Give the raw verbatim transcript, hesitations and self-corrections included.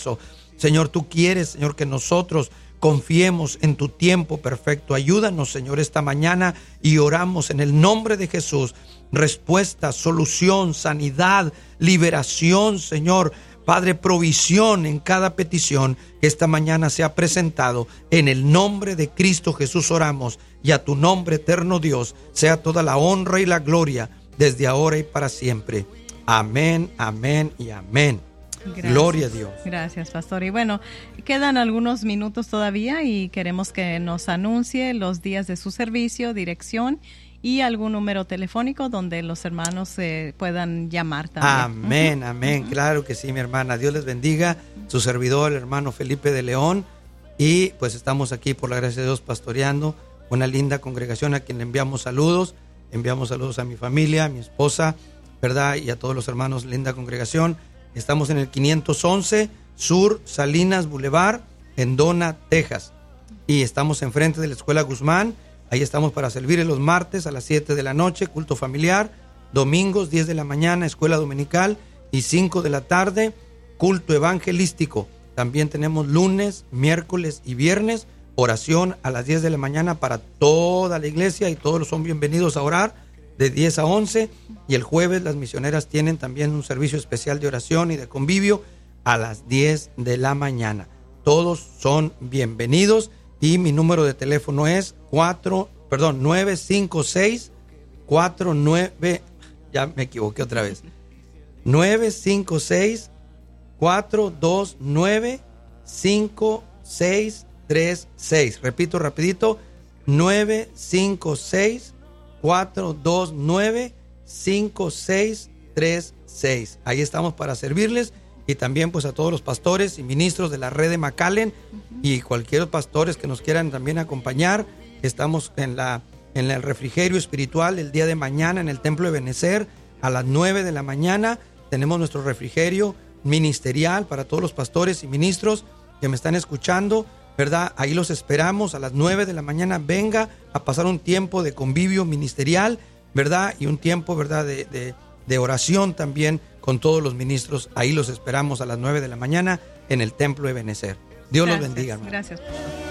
esfuerzo. Señor, tú quieres, Señor, que nosotros confiemos en tu tiempo perfecto. Ayúdanos, Señor, esta mañana y oramos en el nombre de Jesús. Respuesta, solución, sanidad, liberación, Señor. Padre, provisión en cada petición que esta mañana se ha presentado. En el nombre de Cristo Jesús oramos, y a tu nombre, eterno Dios, sea toda la honra y la gloria desde ahora y para siempre. Amén, amén y amén. Gracias. Gloria a Dios. Gracias, pastor. Y bueno, quedan algunos minutos todavía y queremos que nos anuncie los días de su servicio, dirección y algún número telefónico donde los hermanos eh, puedan llamar también. Amén, uh-huh. amén. Uh-huh. Claro que sí, mi hermana. Dios les bendiga. Su servidor, el hermano Felipe de León. Y pues estamos aquí, por la gracia de Dios, pastoreando una linda congregación a quien le enviamos saludos. Enviamos saludos a mi familia, a mi esposa, ¿verdad? Y a todos los hermanos, linda congregación. Estamos en el quinientos once Sur Salinas Boulevard, en Dona, Texas. Y estamos enfrente de la Escuela Guzmán. Ahí estamos para servir los martes a las siete de la noche, culto familiar. Domingos, diez de la mañana, escuela dominical. Y cinco de la tarde, culto evangelístico. También tenemos lunes, miércoles y viernes, oración a las diez de la mañana para toda la iglesia. Y todos son bienvenidos a orar de diez a once. Y el jueves las misioneras tienen también un servicio especial de oración y de convivio a las diez de la mañana. Todos son bienvenidos. Y mi número de teléfono es cuatro, perdón, nueve cinco seis, cuatro nueve, ya me equivoqué otra vez, nueve cinco seis, cuatro dos nueve, cinco seis tres seis. Repito rapidito, nueve cinco seis, cuatro dos nueve, cinco seis tres seis. Ahí estamos para servirles. Y también pues a todos los pastores y ministros de la red de McAllen, uh-huh. y cualquier pastores que nos quieran también acompañar. Estamos en la en el refrigerio espiritual el día de mañana en el Templo de Benecer a las nueve de la mañana. Tenemos nuestro refrigerio ministerial para todos los pastores y ministros que me están escuchando, ¿verdad? Ahí los esperamos a las nueve de la mañana. Venga a pasar un tiempo de convivio ministerial, ¿verdad? Y un tiempo, ¿verdad? De, de, de oración también con todos los ministros. Ahí los esperamos a las nueve de la mañana en el Templo de Benecer. Dios Gracias, los bendiga, hermano. Gracias.